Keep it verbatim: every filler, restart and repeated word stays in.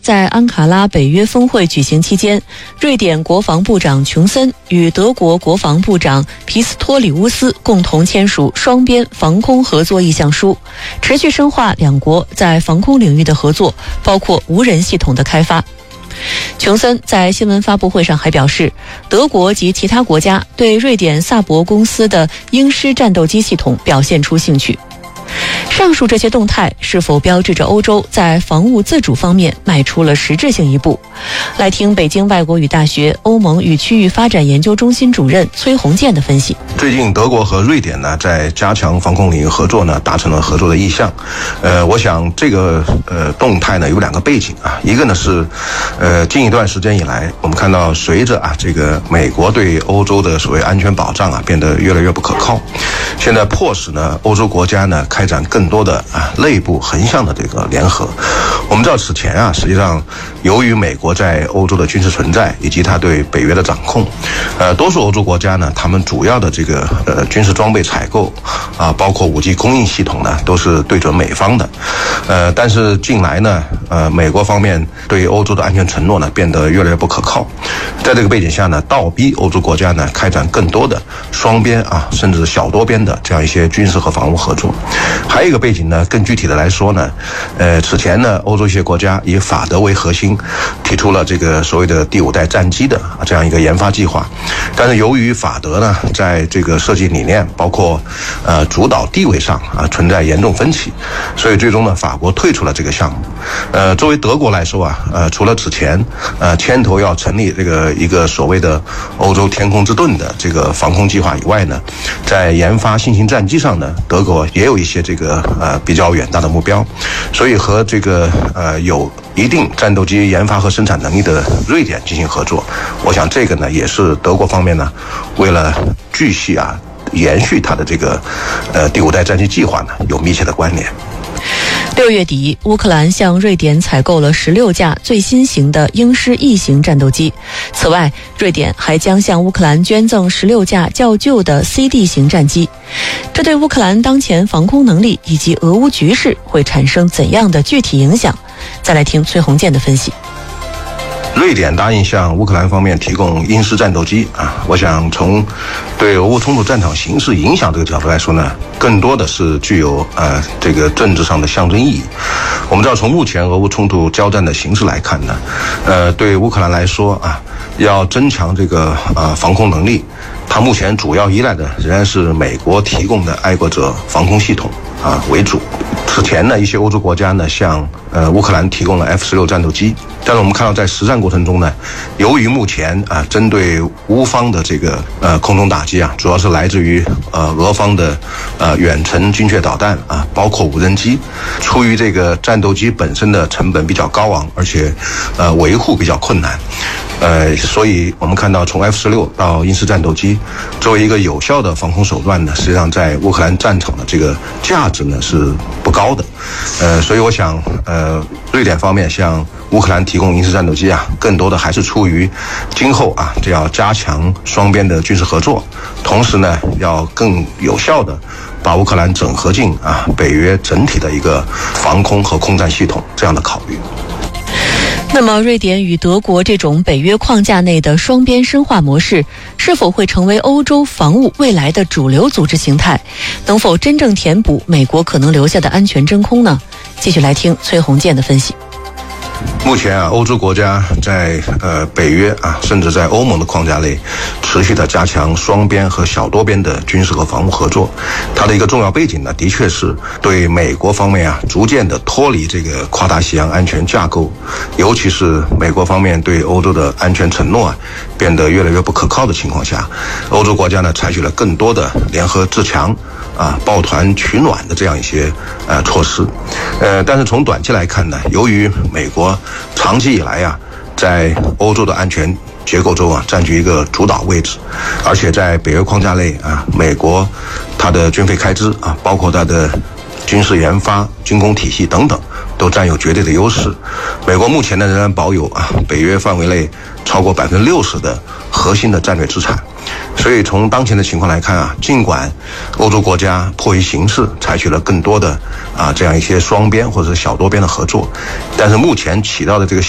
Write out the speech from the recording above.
在安卡拉北约峰会举行期间，瑞典国防部长琼森与德国国防部长皮斯托里乌斯共同签署双边防空合作意向书，持续深化两国在防空领域的合作，包括无人系统的开发。琼森在新闻发布会上还表示，德国及其他国家对瑞典萨博公司的鹰狮战斗机系统表现出兴趣。上述这些动态是否标志着欧洲在防务自主方面迈出了实质性一步？来听北京外国语大学欧盟与区域发展研究中心主任崔洪建的分析。 最近德国和瑞典呢，在加强防空领域合作呢，达成了合作的意向。呃，我想这个呃动态呢有两个背景啊，一个呢是呃近一段时间以来，我们看到随着啊这个美国对欧洲的所谓安全保障啊变得越来越不可靠，现在迫使呢欧洲国家呢开展更多的啊内部横向的这个联合。我们知道此前啊，实际上由于美国在欧洲的军事存在以及它对北约的掌控，呃，多数欧洲国家呢，他们主要的这个呃军事装备采购啊，包括武器供应系统呢，都是对准美方的。呃，但是近来呢，呃，美国方面对欧洲的安全承诺呢，变得越来越不可靠。在这个背景下呢，倒逼欧洲国家呢开展更多的双边啊，甚至小多边的这样一些军事和防务合作。还有一个背景呢，更具体的来说呢，呃，此前呢，欧洲一些国家以法德为核心，提出了这个所谓的第五代战机的这样一个研发计划。但是由于法德呢，在这个设计理念包括呃主导地位上啊存在严重分歧，所以最终呢，法国退出了这个项目。呃，作为德国来说啊，呃，除了此前呃牵头要成立这个一个所谓的欧洲天空之盾的这个防空计划以外呢，在研发新型战机上呢，德国也有一些这个呃比较远大的目标，所以和这个呃有一定战斗机研发和生产能力的瑞典进行合作。我想这个呢，也是德国方面呢，为了继续啊延续它的这个呃第五代战机计划呢，有密切的关联。 六月底，乌克兰向瑞典采购了十六架最新型的鹰狮 E 型战斗机。此外，瑞典还将向乌克兰捐赠十六架较旧的 C D 型战机。这对乌克兰当前防空能力以及俄乌局势会产生怎样的具体影响？再来听崔洪建的分析。 瑞典答应向乌克兰方面提供鹰狮战斗机啊，我想从对俄乌冲突战场形势影响这个角度来说呢，更多的是具有呃这个政治上的象征意义。我们知道，从目前俄乌冲突交战的形势来看呢，呃，对乌克兰来说啊，要增强这个呃防空能力，它目前主要依赖的仍然是美国提供的爱国者防空系统啊为主。此前呢，一些欧洲国家呢向呃乌克兰提供了 F 十六 战斗机，但是我们看到在实战过程中呢，由于目前啊针对乌方的这个呃空中打击啊，主要是来自于呃俄方的呃远程精确导弹啊，包括无人机，出于这个战斗机本身的成本比较高昂，而且呃维护比较困难。呃，所以我们看到从 F 十六 到鹰狮战斗机作为一个有效的防空手段呢，实际上在乌克兰战场的这个价值呢是不高的。呃，所以我想，呃，瑞典方面向乌克兰提供鹰狮战斗机啊，更多的还是出于今后啊，这要加强双边的军事合作，同时呢，要更有效的把乌克兰整合进啊北约整体的一个防空和空战系统这样的考虑。 那么，瑞典与德国这种北约框架内的双边深化模式，是否会成为欧洲防务未来的主流组织形态？能否真正填补美国可能留下的安全真空呢？继续来听崔洪建的分析。 目前啊，欧洲国家在呃北约啊，甚至在欧盟的框架内，持续的加强双边和小多边的军事和防务合作。它的一个重要背景呢，的确是对美国方面啊，逐渐的脱离这个跨大西洋安全架构，尤其是美国方面对欧洲的安全承诺啊，变得越来越不可靠的情况下，欧洲国家呢，采取了更多的联合自强啊、抱团取暖的这样一些呃措施。呃，但是从短期来看呢，由于美国长期以来啊，在欧洲的安全结构中啊，占据一个主导位置，而且在北约框架内啊，美国它的军费开支啊，包括它的军事研发、军工体系等等，都占有绝对的优势。美国目前呢，仍然保有啊北约范围内超过百分之六十的核心的战略资产。所以从当前的情况来看啊，尽管欧洲国家迫于形势采取了更多的啊这样一些双边或者是小多边的合作，但是目前起到的这个